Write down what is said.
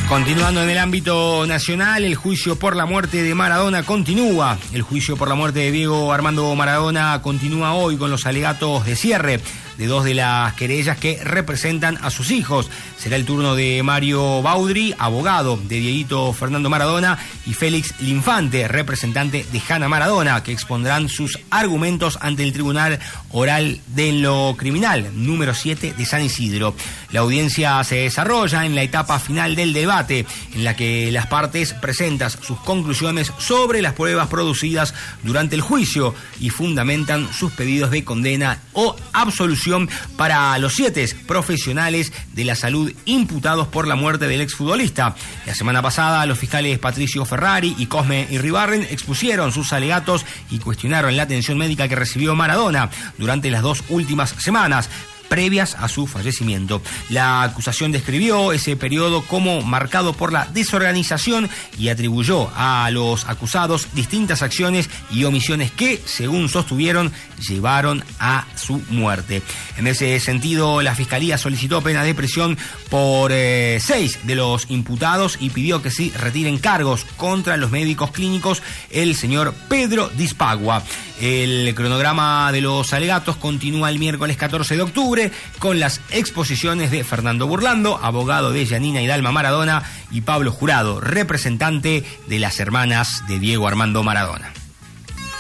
Continuando en el ámbito nacional, el juicio por la muerte de Maradona continúa. El juicio por la muerte de Diego Armando Maradona continúa hoy con los alegatos de cierre de dos de las querellas que representan a sus hijos. Será el turno de Mario Baudry, abogado de Dieguito Fernando Maradona, y Félix Linfante, representante de Hanna Maradona, que expondrán sus argumentos ante el Tribunal Oral de lo Criminal, número 7 de San Isidro. La audiencia se desarrolla en la etapa final del debate, en la que las partes presentan sus conclusiones sobre las pruebas producidas durante el juicio y fundamentan sus pedidos de condena o absolución para los 7 profesionales de la salud imputados por la muerte del exfutbolista. La semana pasada, los fiscales Patricio Ferrari y Cosme Irribarren expusieron sus alegatos y cuestionaron la atención médica que recibió Maradona durante las 2 últimas semanas previas a su fallecimiento. La acusación describió ese periodo como marcado por la desorganización y atribuyó a los acusados distintas acciones y omisiones que, según sostuvieron, llevaron a su muerte. En ese sentido, la Fiscalía solicitó pena de prisión por 6 de los imputados y pidió que se retiren cargos contra los médicos clínicos el señor Pedro Dispagua. El cronograma de los alegatos continúa el miércoles 14 de octubre con las exposiciones de Fernando Burlando, abogado de Yanina y Dalma Maradona, y Pablo Jurado, representante de las hermanas de Diego Armando Maradona.